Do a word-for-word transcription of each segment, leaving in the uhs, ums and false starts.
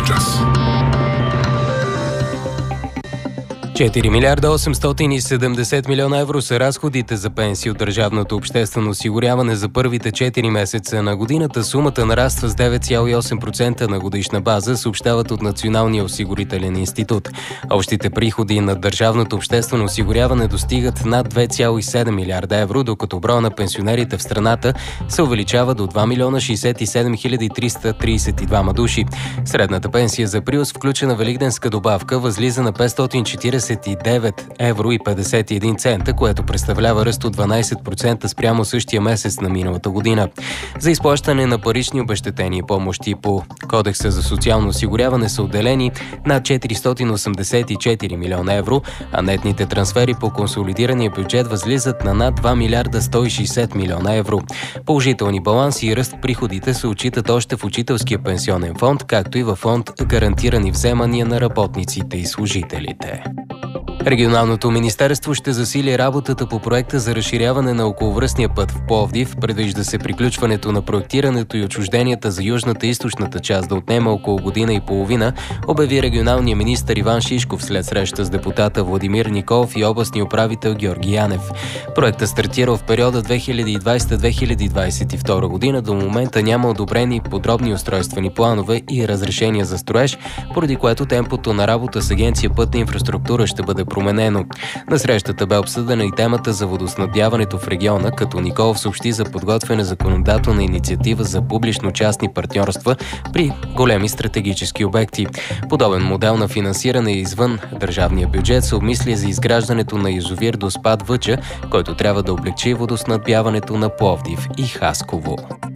час. четири милиарда осемстотин и седемдесет милиона евро са разходите за пенсии от държавното обществено осигуряване за първите четири месеца на годината. Сумата нараства с девет цяло и осем процента на годишна база, съобщават от Националния осигурителен институт. Общите приходи на държавното обществено осигуряване достигат над две цяло и седем милиарда евро, докато броя на пенсионерите в страната се увеличава до два милиона шейсет и седем хиляди триста тридесет и двама души. Средната пенсия за април с включена великденска добавка възлиза на петстотин четиридесет и девет евро и петдесет и един цента, което представлява ръст от дванадесет процента спрямо същия месец на миналата година. За изплащане на парични обезщетения и помощи по Кодекса за социално осигуряване са отделени над четиристотин осемдесет и четири милиона евро, а нетните трансфери по консолидирания бюджет възлизат на над два милиарда сто и шейсет милиона евро. Положителни баланси и ръст в приходите се отчитат още в Учителския пенсионен фонд, както и във фонд гарантирани вземания на работниците и служителите. Регионалното министерство ще засили работата по проекта за разширяване на околовръстния път в Пловдив. Предвижда се приключването на проектирането и отчужденията за южната и източната част да отнема около година и половина, обяви регионалният министър Иван Шишков след среща с депутата Владимир Николов и областния управител Георги Янев. Проектът стартира в периода две хиляди и двадесета до две хиляди двадесет и втора година. До момента няма одобрени подробни устройствени планове и разрешения за строеж, поради което темпото на работа с Агенция Пътна инфраструктура ще бъде променено. На срещата бе обсъдена и темата за водоснабдяването в региона, като Николов съобщи за подготвяне законодателна инициатива за публично-частни партньорства при големи стратегически обекти. Подобен модел на финансиране извън държавния бюджет се обмисля за изграждането на язовир Доспад Въча, който трябва да облекчи водоснабдяването на Пловдив и Хасково.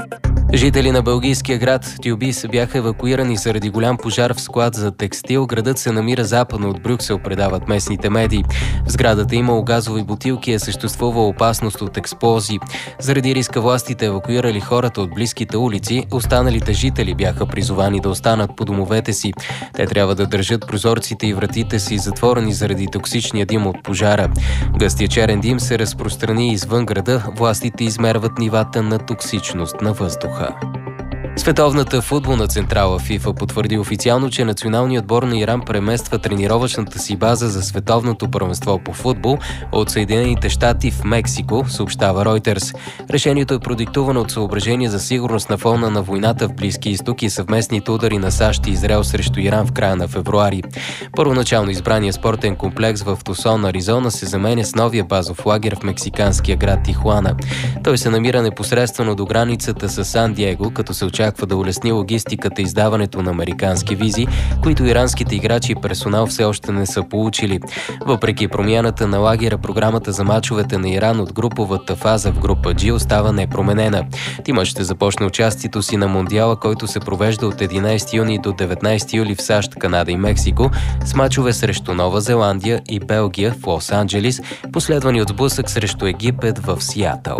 Жители на белгийския град Тюбис бяха евакуирани заради голям пожар в склад за текстил. Градът се намира западно от Брюксел, предават местните медии. В сградата имало газови бутилки и е съществувала опасност от експлозии. Заради риска властите евакуирали хората от близките улици. Останалите жители бяха призовани да останат по домовете си. Те трябва да държат прозорците и вратите си затворени заради токсичния дим от пожара. Гъстия черен дим се разпространи извън града. Властите измерват нивата на токсичност на въздуха. Световната футболна централа ФИФА потвърди официално, че националният отбор на Иран премества тренировъчната си база за световното първенство по футбол от Съединените щати в Мексико, съобщава Reuters. Решението е продиктувано от съображения за сигурност на фона на войната в Близкия изток и съвместните удари на САЩ и Израел срещу Иран в края на февруари. Първоначално избрания спортен комплекс в Тусон, Аризона, се заменя с новия базов лагер в мексиканския град Тихуана. Той се намира непосредствено до границата с Сан Диего, като се очаква да улесни логистиката и издаването на американски визи, които иранските играчи и персонал все още не са получили. Въпреки промяната на лагера, програмата за мачовете на Иран от груповата фаза в група G остава непроменена. Тимът ще започне участието си на Мондиала, който се провежда от единадесети юни до деветнадесети юли в САЩ, Канада и Мексико, с мачове срещу Нова Зеландия и Белгия в Лос-Анджелис, последвани от сблъсък срещу Египет в Сиатъл.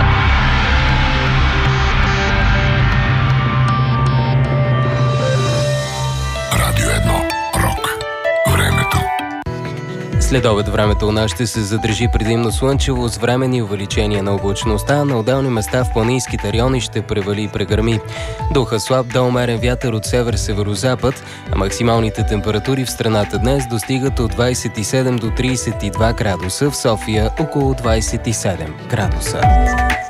След обед времето у нас ще се задържи предимно слънчево с временни увеличения на облачността. На отделни места в планинските райони ще превали и прегърми. Духа слаб до умерен вятър от север-северозапад, а максималните температури в страната днес достигат от двадесет и седем до тридесет и два градуса, в София около двадесет и седем градуса.